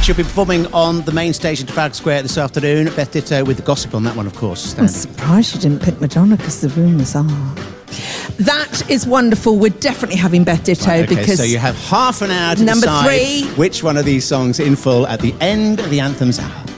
She'll be performing on the main stage in Trafalgar Square this afternoon. Beth Ditto with the gossip on that one, of course. I'm surprised you didn't pick Madonna because the rumours are. That is wonderful. We're definitely having Beth Ditto because... So you have half an hour to decide which one of these songs in full at the end of the Anthems hour.